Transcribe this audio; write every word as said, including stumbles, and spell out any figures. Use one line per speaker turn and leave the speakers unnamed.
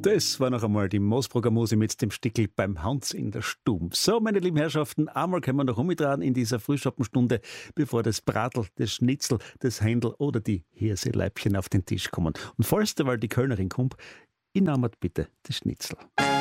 Das war noch einmal die Moosbrugger Muse mit dem Stickel beim Hans in der Stube. So, meine lieben Herrschaften, einmal können wir noch umdrehen in dieser Frühschoppenstunde, bevor das Bratl, das Schnitzel, das Händel oder die Hirseleibchen auf den Tisch kommen. Und falls derweil die Kölnerin kommt, ich nehme bitte das Schnitzel.